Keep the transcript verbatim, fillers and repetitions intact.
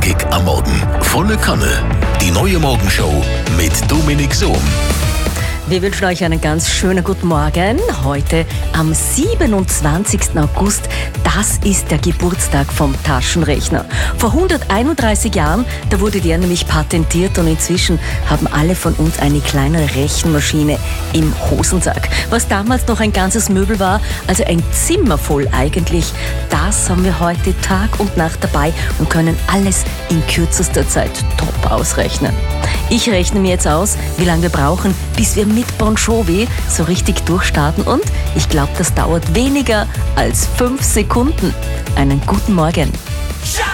knackig am Morgen. Volle Kanne. Die neue Morgenshow mit Dominik Sohm. Wir wünschen euch einen ganz schönen guten Morgen. Heute am siebenundzwanzigsten August. Das ist der Geburtstag vom Taschenrechner. Vor hunderteinunddreißig Jahren, da wurde der nämlich patentiert und inzwischen haben alle von uns eine kleine Rechenmaschine im Hosensack. Was damals noch ein ganzes Möbel war, also ein Zimmer voll eigentlich, das haben wir heute Tag und Nacht dabei und können alles in kürzester Zeit top ausrechnen. Ich rechne mir jetzt aus, wie lange wir brauchen, bis wir mit Bon Jovi so richtig durchstarten und ich glaube, das dauert weniger als fünf Sekunden. Einen guten Morgen.